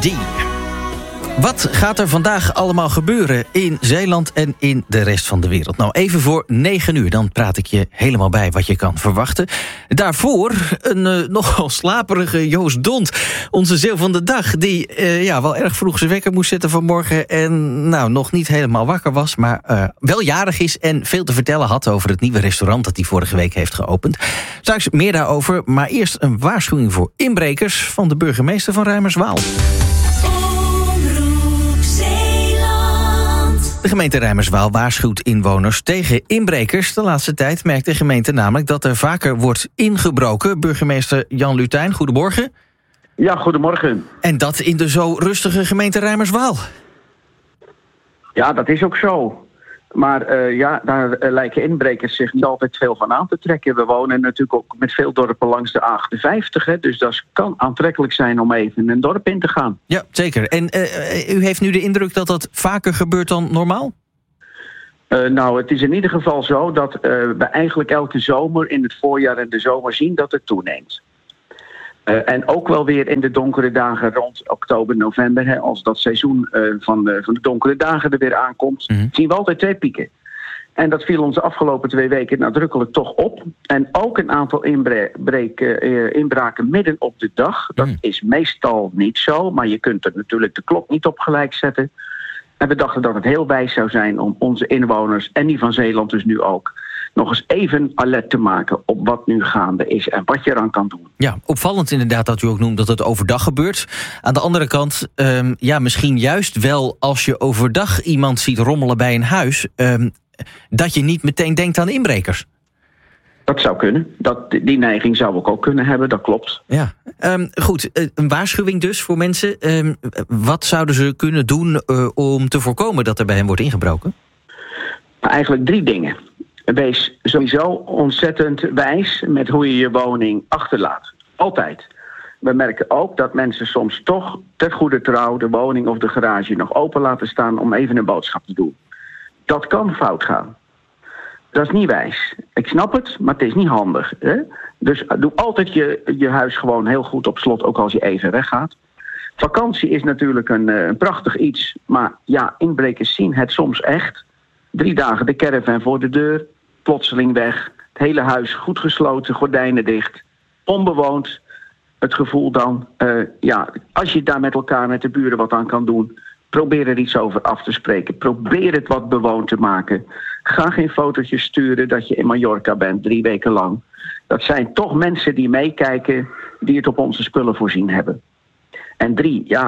D. Wat gaat er vandaag allemaal gebeuren in Zeeland en in de rest van de wereld? Nou, even voor 9:00, dan praat ik je helemaal bij wat je kan verwachten. Daarvoor een nogal slaperige Joost Dont, onze zeeuw van de dag, die wel erg vroeg zijn wekker moest zetten vanmorgen en nog niet helemaal wakker was, maar wel jarig is en veel te vertellen had over het nieuwe restaurant dat hij vorige week heeft geopend. Straks meer daarover, maar eerst een waarschuwing voor inbrekers van de burgemeester van Reimerswaal. De gemeente Reimerswaal waarschuwt inwoners tegen inbrekers. De laatste tijd merkt de gemeente namelijk dat er vaker wordt ingebroken. Burgemeester Jan Lutijn, goedemorgen. Ja, goedemorgen. En dat in de zo rustige gemeente Reimerswaal. Ja, dat is ook zo. Maar daar lijken inbrekers zich niet altijd veel van aan te trekken. We wonen natuurlijk ook met veel dorpen langs de A58. Hè, dus dat kan aantrekkelijk zijn om even een dorp in te gaan. Ja, zeker. En u heeft nu de indruk dat dat vaker gebeurt dan normaal? Het is in ieder geval zo dat we eigenlijk elke zomer in het voorjaar en de zomer zien dat het toeneemt. En ook wel weer in de donkere dagen rond oktober, november, hè, als dat seizoen van de donkere dagen er weer aankomt, zien we altijd 2 pieken. En dat viel ons de afgelopen 2 weken nadrukkelijk toch op. En ook een aantal inbraken midden op de dag. Dat is meestal niet zo, maar je kunt er natuurlijk de klok niet op gelijk zetten. En we dachten dat het heel wijs zou zijn om onze inwoners, en die van Zeeland dus nu ook, nog eens even alert te maken op wat nu gaande is en wat je eraan kan doen. Ja, opvallend inderdaad dat u ook noemt dat het overdag gebeurt. Aan de andere kant, misschien juist wel als je overdag iemand ziet rommelen bij een huis, dat je niet meteen denkt aan inbrekers. Dat zou kunnen. Die neiging zou ik ook kunnen hebben, dat klopt. Ja, goed. Een waarschuwing dus voor mensen. Wat zouden ze kunnen doen om te voorkomen dat er bij hen wordt ingebroken? Eigenlijk 3 dingen. Wees sowieso ontzettend wijs met hoe je je woning achterlaat. Altijd. We merken ook dat mensen soms toch ter goede trouw de woning of de garage nog open laten staan om even een boodschap te doen. Dat kan fout gaan. Dat is niet wijs. Ik snap het, maar het is niet handig. Hè? Dus doe altijd je huis gewoon heel goed op slot, ook als je even weggaat. Vakantie is natuurlijk een prachtig iets, maar ja, inbrekers zien het soms echt. 3 dagen de caravan voor de deur, plotseling weg, het hele huis goed gesloten, gordijnen dicht, onbewoond. Het gevoel dan, als je daar met elkaar, met de buren wat aan kan doen, probeer er iets over af te spreken. Probeer het wat bewoond te maken. Ga geen fotootjes sturen dat je in Mallorca bent 3 weken lang. Dat zijn toch mensen die meekijken, die het op onze spullen voorzien hebben. En 3,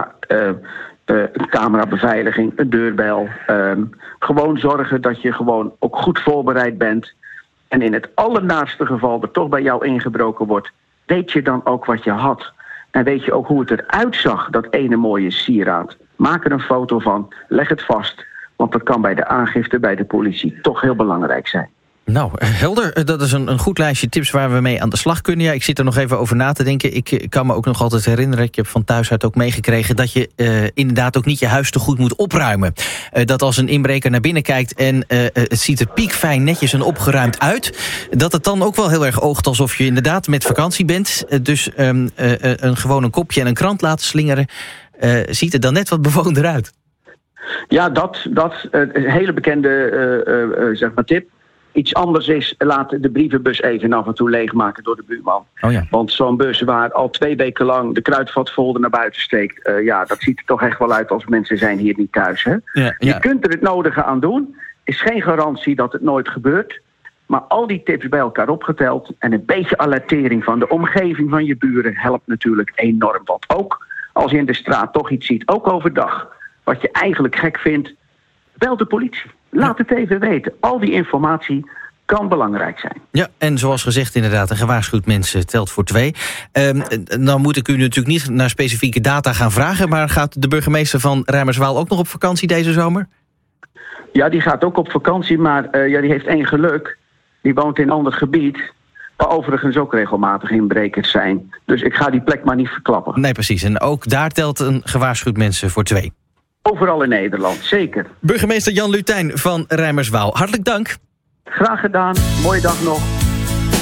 camerabeveiliging, een deurbel. Gewoon zorgen dat je gewoon ook goed voorbereid bent. En in het allernaarste geval er toch bij jou ingebroken wordt, weet je dan ook wat je had. En weet je ook hoe het eruit zag, dat ene mooie sieraad. Maak er een foto van, leg het vast. Want dat kan bij de aangifte, bij de politie, toch heel belangrijk zijn. Nou, helder. Dat is een goed lijstje tips waar we mee aan de slag kunnen. Ja, ik zit er nog even over na te denken. Ik kan me ook nog altijd herinneren, ik heb van thuis uit ook meegekregen, dat je inderdaad ook niet je huis te goed moet opruimen. Dat als een inbreker naar binnen kijkt en het ziet er piekfijn netjes en opgeruimd uit, dat het dan ook wel heel erg oogt alsof je inderdaad met vakantie bent. Dus gewoon een kopje en een krant laten slingeren, ziet er dan net wat bewoonder uit. Ja, dat een hele bekende tip. Iets anders is, laat de brievenbus even af en toe leegmaken door de buurman. Oh ja. Want zo'n bus waar al 2 weken lang de kruidvatfolder naar buiten steekt, dat ziet er toch echt wel uit als mensen zijn hier niet thuis. Hè? Ja. Je kunt er het nodige aan doen. Is geen garantie dat het nooit gebeurt. Maar al die tips bij elkaar opgeteld en een beetje alertering van de omgeving van je buren helpt natuurlijk enorm. Want ook als je in de straat toch iets ziet, ook overdag, wat je eigenlijk gek vindt, bel de politie. Laat het even weten. Al die informatie kan belangrijk zijn. Ja, en zoals gezegd inderdaad, een gewaarschuwd mens telt voor 2. Dan moet ik u natuurlijk niet naar specifieke data gaan vragen, maar gaat de burgemeester van Reimerswaal ook nog op vakantie deze zomer? Ja, die gaat ook op vakantie, maar die heeft 1 geluk. Die woont in een ander gebied, waar overigens ook regelmatig inbrekers zijn. Dus ik ga die plek maar niet verklappen. Nee, precies. En ook daar telt een gewaarschuwd mens voor 2. Overal in Nederland, zeker. Burgemeester Jan Lutijn van Reimerswaal, hartelijk dank. Graag gedaan. Mooie dag nog.